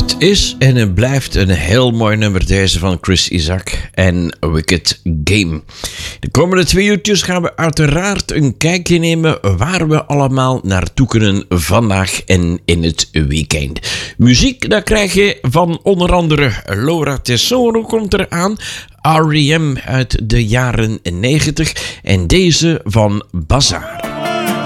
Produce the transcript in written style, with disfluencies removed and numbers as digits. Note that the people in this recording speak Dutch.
Het is en het blijft een heel mooi nummer deze van Chris Isaak en Wicked Game. De komende 2 uurtjes gaan we uiteraard een kijkje nemen waar we allemaal naartoe kunnen vandaag en in het weekend. Muziek, dat krijg je van onder andere Laura Tesoro komt eraan, R.E.M. uit de jaren 90 en deze van Bazaar.